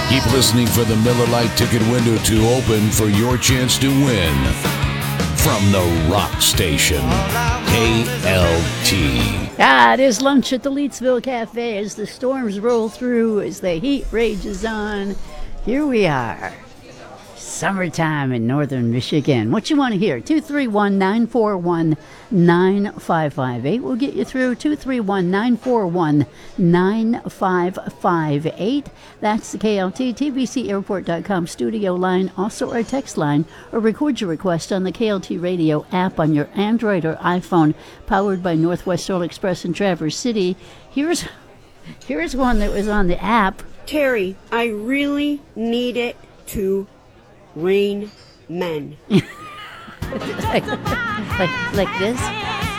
Keep listening for the Miller Lite ticket window to open for your chance to win. From the Rock Station, KLT. It is lunch at the Leetsville Cafe as the storms roll through, as the heat rages on. Here we are. Summertime in northern Michigan. What you want to hear? 231-941-9558. We'll get you through 231-941-9558. That's the KLT TBCAirport.com studio line, also our text line, or record your request on the KLT radio app on your Android or iPhone, powered by Northwest Oil Express in Traverse City. Here's one that was on the app. Terry, I really need it to rain men. like this.